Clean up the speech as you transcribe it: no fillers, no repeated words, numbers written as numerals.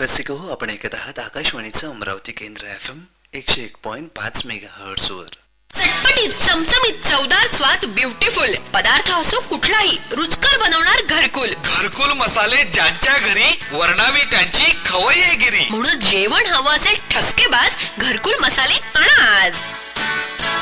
रसिको हो, आपण ऐकत आहात आकाशवाणीचं अमरावती केंद्र FM 101.5 मेगाहर्ट्झ वर. चटपटीत चमचमीत चवदार स्वाद ब्युटिफुल पदार्थ असो कुठलाही रुचकर बनवणार घरकुल. घरकुल मसाले ज्यांच्या घरी वर्णावी त्यांची खवय्येगिरी. म्हणून जेवण हवं असेल ठसकेबाज घरकुल मसाले आणा आज.